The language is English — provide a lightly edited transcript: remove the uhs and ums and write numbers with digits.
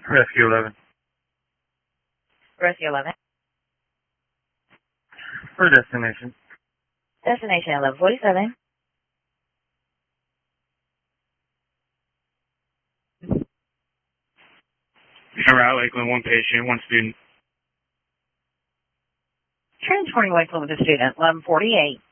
Rescue 11. Rescue 11. For destination. Destination 1147. Around Lakeland, one patient, one student. Transporting Lakeland with a student, 1148.